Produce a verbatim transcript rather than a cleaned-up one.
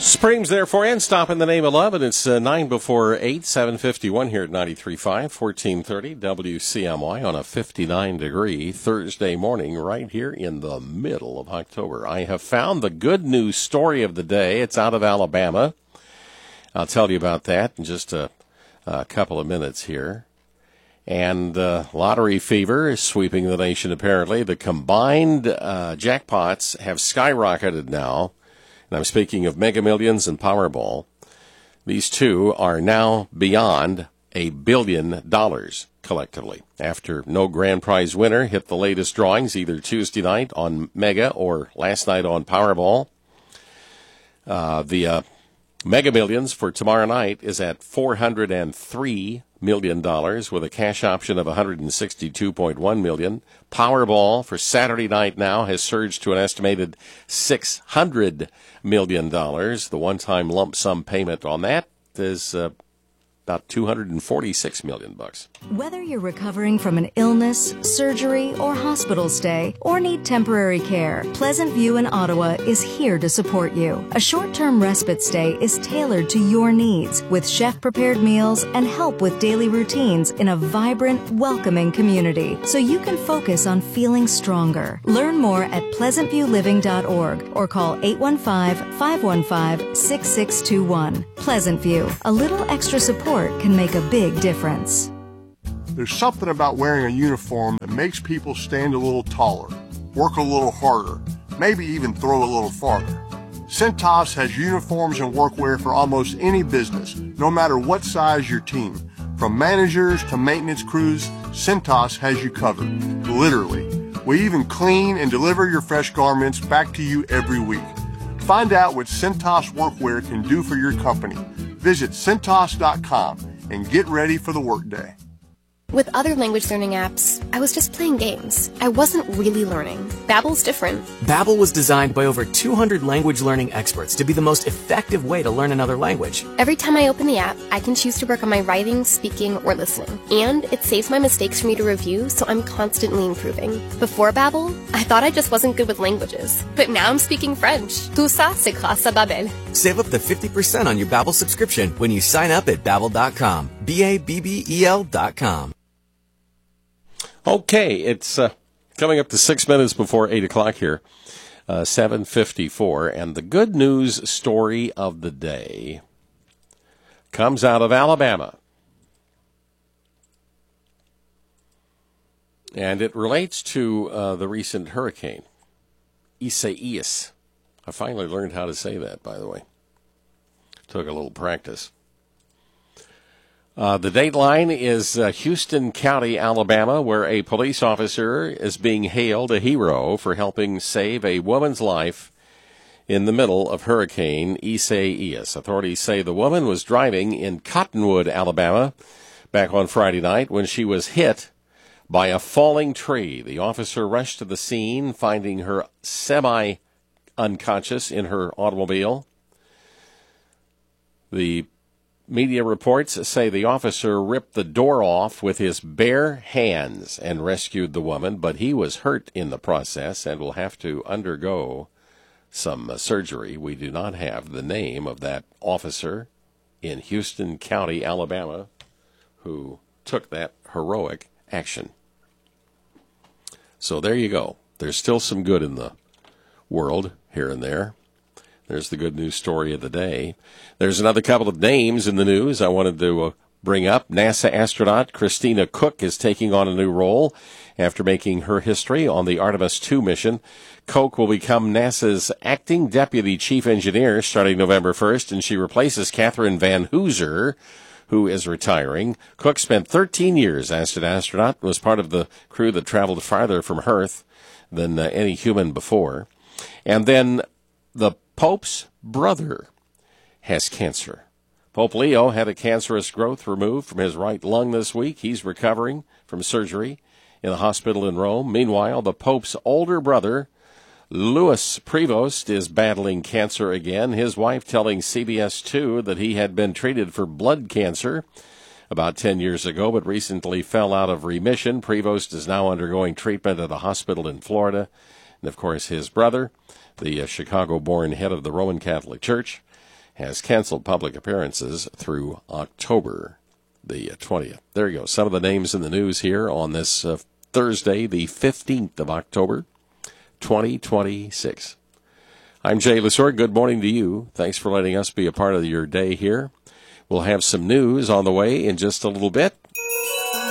Supreme's there for you, and stop in the name of love, and it's uh, nine before eight, seven fifty-one here at ninety-three point five, fourteen thirty W C M Y on a fifty-nine degree Thursday morning right here in the middle of October. I have found the good news story of the day. It's out of Alabama. I'll tell you about that in just a, a couple of minutes here. And uh, lottery fever is sweeping the nation, apparently. The combined uh, jackpots have skyrocketed now. And I'm speaking of Mega Millions and Powerball. These two are now beyond a billion dollars collectively. After no grand prize winner hit the latest drawings either Tuesday night on Mega or last night on Powerball, uh, the uh, Mega Millions for tomorrow night is at four hundred three million dollars with a cash option of one hundred sixty-two point one million dollars. Powerball for Saturday night now has surged to an estimated six hundred million dollars. The one-time lump sum payment on that is uh, about two hundred forty-six million bucks. Whether you're recovering from an illness, surgery, or hospital stay, or need temporary care, Pleasant View in Ottawa is here to support you. A short-term respite stay is tailored to your needs with chef-prepared meals and help with daily routines in a vibrant, welcoming community so you can focus on feeling stronger. Learn more at pleasant view living dot org or call eight one five, five one five, six six two one. Pleasant View. A little extra support can make a big difference. There's something about wearing a uniform that makes people stand a little taller, work a little harder, maybe even throw a little farther. Cintas has uniforms and workwear for almost any business, no matter what size your team. From managers to maintenance crews, Cintas has you covered, literally. We even clean and deliver your fresh garments back to you every week. Find out what Cintas workwear can do for your company. Visit Cintas dot com and get ready for the workday. With other language learning apps, I was just playing games. I wasn't really learning. Babbel's different. Babbel was designed by over two hundred language learning experts to be the most effective way to learn another language. Every time I open the app, I can choose to work on my writing, speaking, or listening. And it saves my mistakes for me to review, so I'm constantly improving. Before Babbel, I thought I just wasn't good with languages. But now I'm speaking French. Tout ça, c'est grâce à Babbel. Save up to fifty percent on your Babbel subscription when you sign up at babbel dot com. B A B B E L dot com. Okay, it's uh, coming up to six minutes before eight o'clock here, uh, seven fifty-four, and the good news story of the day comes out of Alabama. And it relates to uh, the recent hurricane, Isaias. I finally learned how to say that, by the way. Took a little practice. Uh, the dateline is uh, Houston County, Alabama, where a police officer is being hailed a hero for helping save a woman's life in the middle of Hurricane Isaias. Authorities say the woman was driving in Cottonwood, Alabama, back on Friday night when she was hit by a falling tree. The officer rushed to the scene, finding her semi-unconscious in her automobile. The media reports say the officer ripped the door off with his bare hands and rescued the woman, but he was hurt in the process and will have to undergo some uh, surgery. We do not have the name of that officer in Houston County, Alabama, who took that heroic action. So there you go. There's still some good in the world here and there. There's the good news story of the day. There's another couple of names in the news I wanted to uh, bring up. NASA astronaut Christina Koch is taking on a new role after making her history on the Artemis two mission. Koch will become NASA's acting deputy chief engineer starting November first, and she replaces Catherine Van Hooser, who is retiring. Koch spent thirteen years as an astronaut and was part of the crew that traveled farther from Earth than uh, any human before. And then the Pope's brother has cancer. Pope Leo had a cancerous growth removed from his right lung this week. He's recovering from surgery in a hospital in Rome. Meanwhile, the Pope's older brother, Louis Prevost, is battling cancer again. His wife telling C B S two that he had been treated for blood cancer about ten years ago, but recently fell out of remission. Prevost is now undergoing treatment at a hospital in Florida. And, of course, his brother, the uh, Chicago-born head of the Roman Catholic Church, has canceled public appearances through October the twentieth. There you go. Some of the names in the news here on this uh, Thursday, the fifteenth of October, twenty twenty-six. I'm Jay Lesor. Good morning to you. Thanks for letting us be a part of your day here. We'll have some news on the way in just a little bit.